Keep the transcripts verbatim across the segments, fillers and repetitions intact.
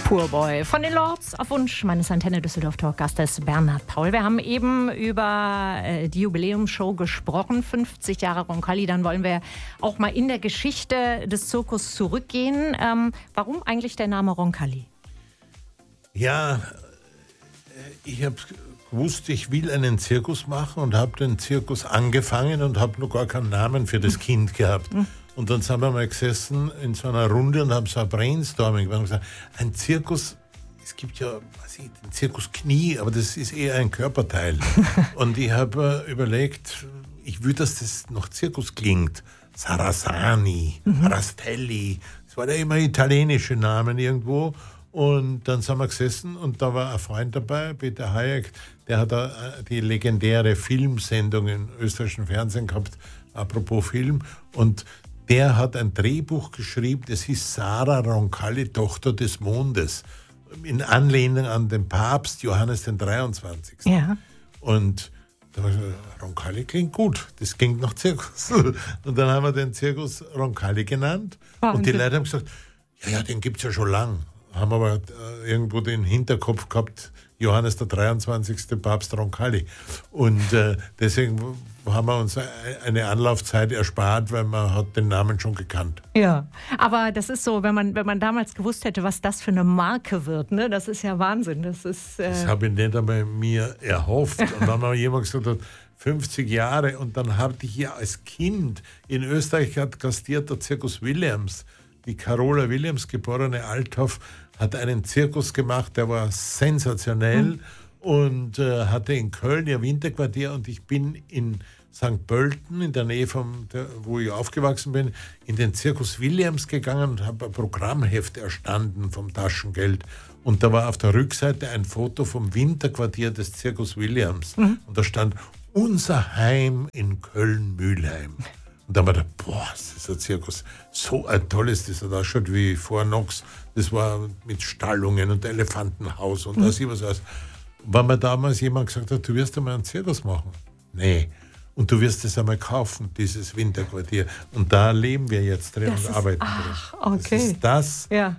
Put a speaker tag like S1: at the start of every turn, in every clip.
S1: Poorboy von den Lords auf Wunsch meines Antenne Düsseldorf Talkgastes Bernhard Paul. Wir haben eben über äh, die Jubiläumsshow gesprochen, fünfzig Jahre Roncalli. Dann wollen wir auch mal in der Geschichte des Zirkus zurückgehen. Ähm, warum eigentlich der Name Roncalli?
S2: Ja, ich habe gewusst, ich will einen Zirkus machen und habe den Zirkus angefangen und habe noch gar keinen Namen für das Kind gehabt. Mhm. Und dann sind wir mal gesessen in so einer Runde und haben so ein Brainstorming gemacht und gesagt, ein Zirkus, es gibt ja, was ich, den Zirkus Knie, aber das ist eher ein Körperteil. Und ich habe äh, überlegt, ich will, dass das noch Zirkus klingt. Sarasani, mhm. Rastelli, das waren ja immer italienische Namen irgendwo. Und dann sind wir gesessen und da war ein Freund dabei, Peter Hayek, der hat die legendäre Filmsendung im österreichischen Fernsehen gehabt, apropos Film. Und der hat ein Drehbuch geschrieben, das hieß Sarah Roncalli, Tochter des Mondes, in Anlehnung an den Papst Johannes den dreiundzwanzigsten.
S1: Ja.
S2: Und da war ich, Roncalli klingt gut, das klingt nach Zirkus. Und dann haben wir den Zirkus Roncalli genannt. Wahnsinn. Und die Leute haben gesagt, ja, ja, den gibt es ja schon lang. Haben aber äh, irgendwo den Hinterkopf gehabt, Johannes der dreiundzwanzigste Papst Roncalli. Und äh, deswegen haben wir uns eine Anlaufzeit erspart, weil man hat den Namen schon gekannt.
S1: Ja, aber das ist so, wenn man, wenn man damals gewusst hätte, was das für eine Marke wird, ne? Das ist ja Wahnsinn. Das ist, äh
S2: das habe ich nicht einmal mir erhofft. Und dann hat jemand gesagt, hat, fünfzig Jahre, und dann hatte ich ja als Kind, in Österreich hat gastiert der Zirkus Williams, die Carola Williams, geborene Althoff, hat einen Zirkus gemacht, der war sensationell mhm. und äh, hatte in Köln ihr Winterquartier, und ich bin in Sankt Pölten, in der Nähe, vom, der, wo ich aufgewachsen bin, in den Zirkus Williams gegangen und habe ein Programmheft erstanden vom Taschengeld. Und da war auf der Rückseite ein Foto vom Winterquartier des Zirkus Williams. Mhm. Und da stand, unser Heim in Köln-Mühlheim. Und dann war da, boah, das ist ein Zirkus, so ein tolles, das hat ausschaut wie vor Nox. Das war mit Stallungen und Elefantenhaus und mhm. da sieht was aus. Wenn mir damals jemand gesagt hat, du wirst einmal einen Zirkus machen. Nee. Und du wirst es einmal kaufen, dieses Winterquartier. Und da leben wir jetzt drin das und ist, arbeiten
S1: ach,
S2: drin.
S1: Okay.
S2: Das ist das
S1: ja.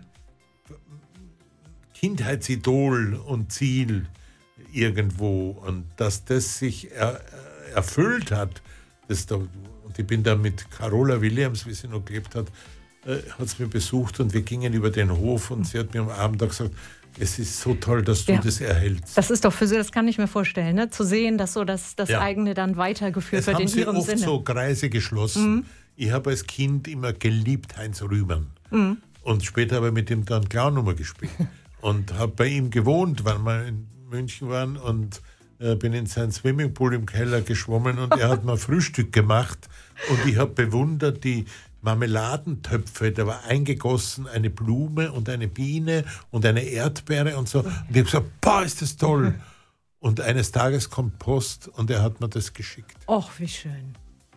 S2: Kindheitsidol und Ziel irgendwo. Und dass das sich er, erfüllt hat, das da. Und ich bin da mit Carola Williams, wie sie noch gelebt hat, äh, hat sie mich besucht und wir gingen über den Hof und sie hat mir am Abend gesagt, es ist so toll, dass du ja. das erhältst.
S1: Das ist doch für Sie, das kann ich mir vorstellen, ne? Zu sehen, dass so das, das ja. eigene dann weitergeführt
S2: es
S1: wird in Ihrem
S2: Sinne. Es haben sie oft
S1: Sinne.
S2: so Kreise geschlossen. Mhm. Ich habe als Kind immer geliebt Heinz Rühmann. Mhm. Und später habe ich mit ihm dann Clown-Nummer gespielt. Und habe bei ihm gewohnt, weil wir in München waren, und äh, bin in seinen Swimmingpool im Keller geschwommen und er hat mir Frühstück gemacht und ich habe bewundert die Marmeladentöpfe, da war eingegossen eine Blume und eine Biene und eine Erdbeere und so. Und ich habe gesagt, boah, ist das toll. Und eines Tages kommt Post und er hat mir das geschickt.
S1: Och, wie schön.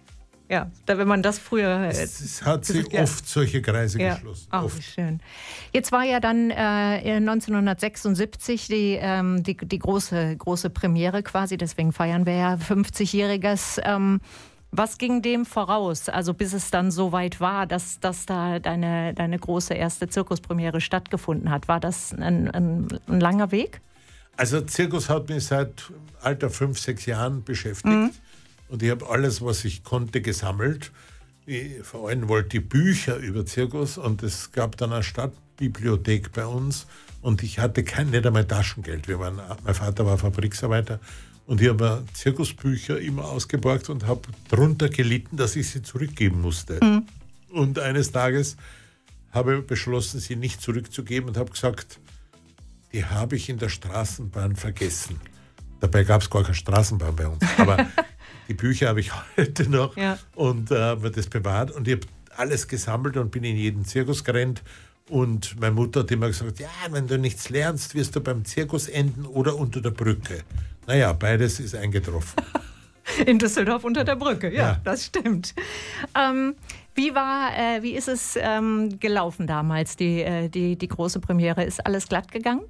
S1: Ja, da, wenn man das früher... Äh,
S2: es hat sich ja. oft solche Kreise ja. geschlossen.
S1: Ach, wie schön. Jetzt war ja dann äh, neunzehnhundertsechsundsiebzig die, ähm, die, die große, große Premiere quasi, deswegen feiern wir ja fünfzigjähriges. Ähm, was ging dem voraus, also bis es dann so weit war, dass, dass da deine, deine große erste Zirkuspremiere stattgefunden hat? War das ein, ein, ein langer Weg?
S2: Also Zirkus hat mich seit Alter fünf, sechs Jahren beschäftigt. Mhm. Und ich habe alles, was ich konnte, gesammelt. Ich vor allem wollte ich Bücher über Zirkus, und es gab dann eine Stadtbibliothek bei uns und ich hatte kein, nicht einmal Taschengeld. Wir waren, mein Vater war Fabriksarbeiter und ich habe Zirkusbücher immer ausgeborgt und habe darunter gelitten, dass ich sie zurückgeben musste. Mhm. Und eines Tages habe ich beschlossen, sie nicht zurückzugeben und habe gesagt, die habe ich in der Straßenbahn vergessen. Dabei gab es gar keine Straßenbahn bei uns. Aber die Bücher habe ich heute noch ja. und äh, habe das bewahrt. Und ich habe alles gesammelt und bin in jeden Zirkus gerannt. Und meine Mutter hat immer gesagt, ja, wenn du nichts lernst, wirst du beim Zirkus enden oder unter der Brücke. Naja, beides ist eingetroffen.
S1: In Düsseldorf unter der Brücke, ja,
S2: ja.
S1: das stimmt. Ähm, wie war, äh, wie ist es ähm, gelaufen damals, die, äh, die, die große Premiere? Ist alles glatt gegangen?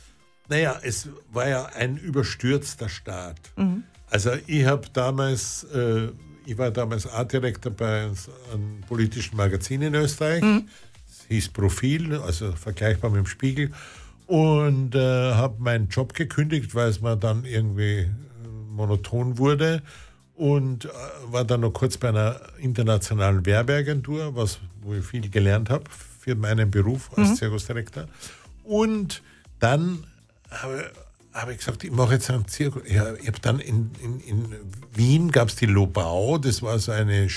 S2: Naja, es war ja ein überstürzter Start. Mhm. Also ich habe damals, äh, ich war damals Artdirektor bei einem politischen Magazin in Österreich. Mhm. Es hieß Profil, also vergleichbar mit dem Spiegel. und äh, habe meinen Job gekündigt, weil es mir dann irgendwie monoton wurde und äh, war dann noch kurz bei einer internationalen Werbeagentur, was, wo ich viel gelernt habe für meinen Beruf als mhm. Zirkusdirektor. Und dann habe hab ich gesagt, ich mache jetzt einen Zirkus. Ja, ich habe dann in, in, in Wien gab es die Lobau, das war so eine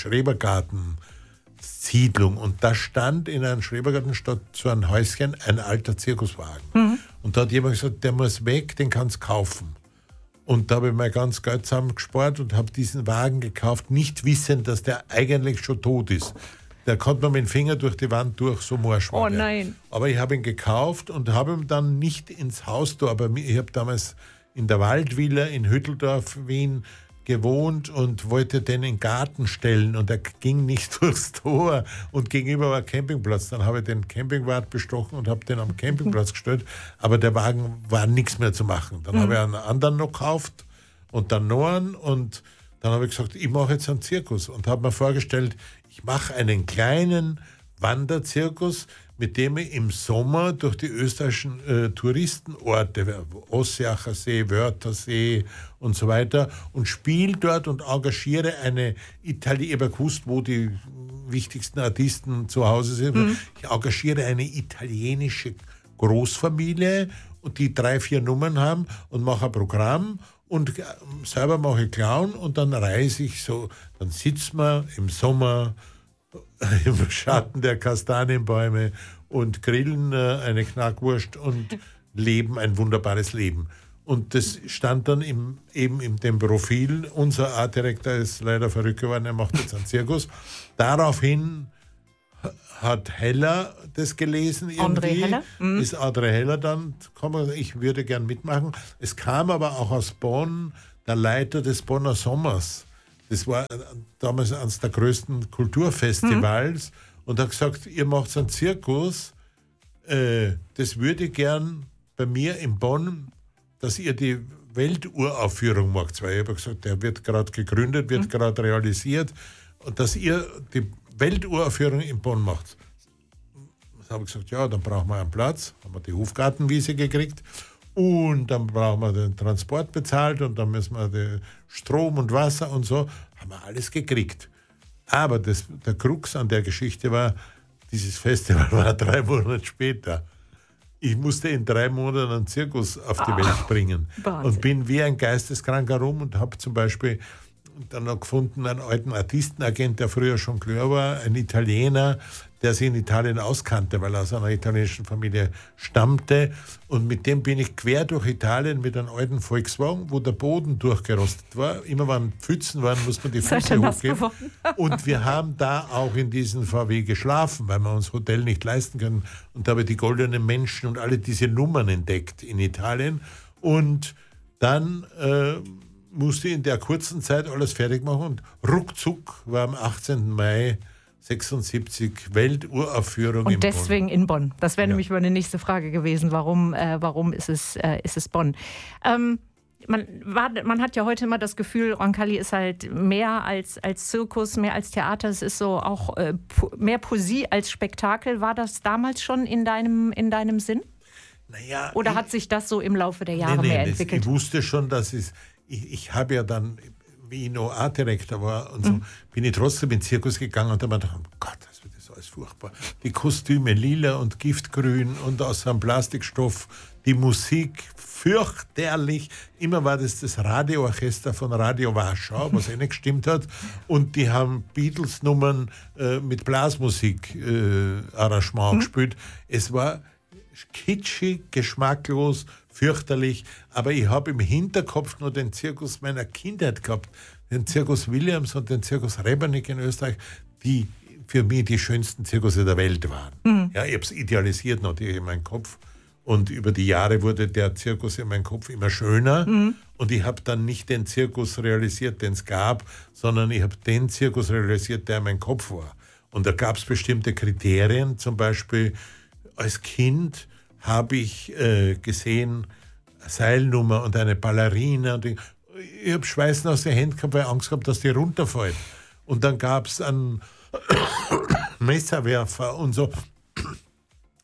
S2: Schrebergarten-Siedlung und da stand in einem Schrebergarten statt so ein Häuschen ein alter Zirkuswagen. Mhm. Und da hat jemand gesagt, der muss weg, den kannst du kaufen. Und da habe ich mein ganz Geld zusammengespart und habe diesen Wagen gekauft, nicht wissend, dass der eigentlich schon tot ist. Der konnte man mit dem Finger durch die Wand durch, so morsch war
S1: Oh nein.
S2: Der. Aber ich habe ihn gekauft und habe ihn dann nicht ins Haus da, aber ich habe damals in der Waldvilla in Hütteldorf, Wien, gewohnt und wollte den in den Garten stellen und er ging nicht durchs Tor und gegenüber war ein Campingplatz. Dann habe ich den Campingwart bestochen und habe den am Campingplatz gestellt, aber der Wagen war nichts mehr zu machen. Dann mhm. habe ich einen anderen noch gekauft und dann noch einen und dann habe ich gesagt, ich mache jetzt einen Zirkus und habe mir vorgestellt, ich mache einen kleinen Wanderzirkus, mit dem ich im Sommer durch die österreichischen äh, Touristenorte, Ossiacher See, Wörthersee und so weiter, und spiele dort und engagiere eine Italiener, ich habe gewusst, wo die wichtigsten Artisten zu Hause sind, mhm. ich engagiere eine italienische Großfamilie, und die drei, vier Nummern haben und mache ein Programm und selber mache ich Clown und dann reise ich so, dann sitzen wir im Sommer im Schatten der Kastanienbäume und grillen äh, eine Knackwurst und leben ein wunderbares Leben. Und das stand dann im, eben in dem Profil. Unser Artdirektor ist leider verrückt geworden, er macht jetzt einen Zirkus. Daraufhin hat Heller das gelesen irgendwie.
S1: André Heller. Mhm.
S2: Ist André Heller dann, ich würde gern mitmachen. Es kam aber auch aus Bonn der Leiter des Bonner Sommers. Das war damals eines der größten Kulturfestivals mhm. und hat gesagt, ihr macht einen Zirkus, äh, das würde ich gern bei mir in Bonn, dass ihr die Welturaufführung macht. Weil ich habe gesagt, der wird gerade gegründet, wird mhm. gerade realisiert und dass ihr die Welturaufführung in Bonn macht. Da habe ich gesagt, ja, dann brauchen wir einen Platz, haben wir die Hofgartenwiese gekriegt. Und dann brauchen wir den Transport bezahlt und dann müssen wir den Strom und Wasser und so. Haben wir alles gekriegt. Aber das, der Krux an der Geschichte war, dieses Festival war drei Monate später. Ich musste in drei Monaten einen Zirkus auf die Ach, Welt bringen. Wahnsinn. Und bin wie ein Geisteskranker rum und habe zum Beispiel dann noch gefunden einen alten Artistenagent, der früher schon klar war, ein Italiener, der sich in Italien auskannte, weil er aus einer italienischen Familie stammte. Und mit dem bin ich quer durch Italien mit einem alten Volkswagen, wo der Boden durchgerostet war. Immer wenn Pfützen waren, muss man die Füße hochgeben. Und wir haben da auch in diesem V W geschlafen, weil wir uns Hotel nicht leisten können. Und da habe ich die goldenen Menschen und alle diese Nummern entdeckt in Italien. Und dann äh, musste ich in der kurzen Zeit alles fertig machen. Und ruckzuck war am achtzehnten Mai sechsundsiebzig Welturaufführung
S1: und
S2: in Bonn. Und
S1: deswegen in Bonn. Das wäre ja. nämlich meine nächste Frage gewesen. Warum, äh, warum ist, es, äh, ist es Bonn? Ähm, man, war, man hat ja heute immer das Gefühl, Roncalli ist halt mehr als, als Zirkus, mehr als Theater. Es ist so auch äh, mehr Poesie als Spektakel. War das damals schon in deinem, in deinem Sinn?
S2: Naja,
S1: Oder
S2: ich,
S1: hat sich das so im Laufe der Jahre
S2: nee, nee,
S1: mehr
S2: das,
S1: entwickelt?
S2: Ich wusste schon, dass es... Ich, ich habe ja dann... wie ich noch Artdirektor war und so, mhm. bin ich trotzdem in den Zirkus gegangen und da habe ich gedacht, oh Gott, das wird das alles furchtbar. Die Kostüme lila und giftgrün und aus einem Plastikstoff, die Musik fürchterlich. Immer war das das Radioorchester von Radio Warschau, was eh nicht gestimmt hat. Und die haben Beatles-Nummern äh, mit Blasmusik-Arrangement äh, mhm. gespielt. Es war kitschig, geschmacklos, fürchterlich, aber ich habe im Hinterkopf nur den Zirkus meiner Kindheit gehabt, den Zirkus Williams und den Zirkus Rebernik in Österreich, die für mich die schönsten Zirkusse der Welt waren. Mhm. Ja, ich habe es idealisiert natürlich in meinem Kopf und über die Jahre wurde der Zirkus in meinem Kopf immer schöner mhm. und ich habe dann nicht den Zirkus realisiert, den es gab, sondern ich habe den Zirkus realisiert, der in meinem Kopf war. Und da gab es bestimmte Kriterien, zum Beispiel als Kind habe ich äh, gesehen, eine Seilnummer und eine Ballerina. Und ich ich habe Schweißen aus den Händen gehabt, weil ich Angst gehabt, dass die runterfällt. Und dann gab es einen Messerwerfer und so.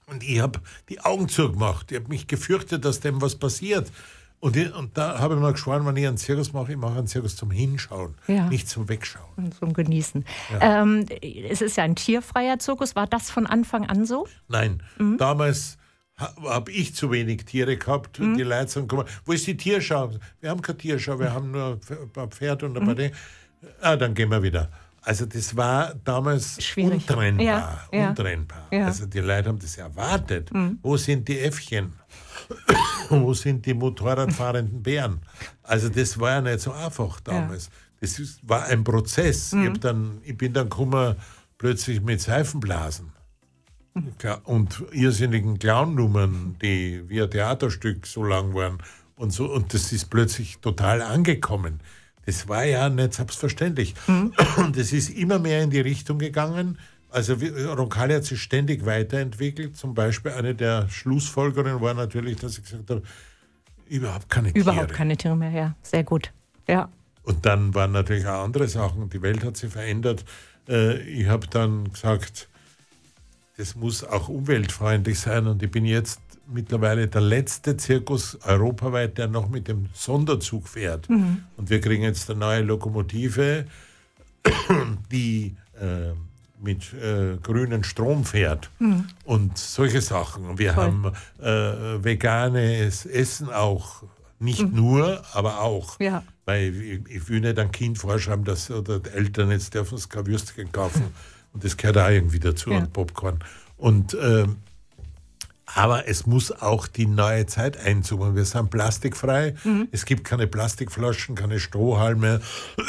S2: Und ich habe die Augen zugemacht. Ich habe mich gefürchtet, dass dem was passiert. Und, ich, und da habe ich mir geschworen, wenn ich einen Zirkus mache, ich mache einen Zirkus zum Hinschauen, ja. nicht zum Wegschauen.
S1: Und zum Genießen. Ja. Ähm, es ist ja ein tierfreier Zirkus. War das von Anfang an so?
S2: Nein. Mhm. Damals ha, habe ich zu wenig Tiere gehabt. Mhm. Die Leute sagen, komm mal, wo ist die Tierschau? Wir haben keine Tierschau, wir mhm. haben nur ein paar Pferde und ein paar Dinge. Ah, dann gehen wir wieder. Also das war damals Schwierig. untrennbar. Ja, ja. untrennbar. Ja. Also die Leute haben das erwartet. Mhm. Wo sind die Äffchen? Wo sind die Motorradfahrenden Bären? Also das war ja nicht so einfach damals. Ja. Das ist, war ein Prozess. Mhm. Ich, hab dann, ich bin dann gekommen plötzlich mit Seifenblasen mhm. und irrsinnigen Clownnummern, die wie ein Theaterstück so lang waren. Und, so, und das ist plötzlich total angekommen. Das war ja nicht selbstverständlich. Mhm. Und es ist immer mehr in die Richtung gegangen. Also Roncalli hat sich ständig weiterentwickelt. Zum Beispiel eine der Schlussfolgerungen war natürlich, dass ich gesagt habe, überhaupt keine Tiere.
S1: Überhaupt keine Tiere mehr, ja. Sehr gut. Ja.
S2: Und dann waren natürlich auch andere Sachen. Die Welt hat sich verändert. Ich habe dann gesagt, das muss auch umweltfreundlich sein. Und ich bin jetzt mittlerweile der letzte Zirkus europaweit, der noch mit dem Sonderzug fährt. Mhm. Und wir kriegen jetzt eine neue Lokomotive, die äh, mit äh, grünem Strom fährt. Mhm. Und solche Sachen. Wir Voll. haben äh, veganes Essen auch. Nicht mhm. nur, aber auch. Ja. Weil ich, ich will nicht ein Kind vorschreiben, dass oder die Eltern jetzt dürfen es kein Würstchen kaufen. Mhm. Und das gehört auch irgendwie dazu, ja. und Popcorn. Und äh, aber es muss auch die neue Zeit einzoomen. Wir sind plastikfrei. Mhm. Es gibt keine Plastikflaschen, keine Strohhalme.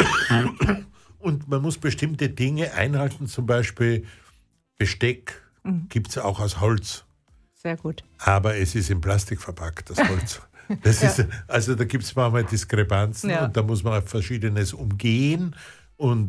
S2: Und man muss bestimmte Dinge einhalten. Zum Beispiel Besteck mhm. gibt es auch aus Holz.
S1: Sehr gut.
S2: Aber es ist in Plastik verpackt, das Holz. Das ja. ist, also da gibt es manchmal Diskrepanzen ja. und da muss man Verschiedenes umgehen. Und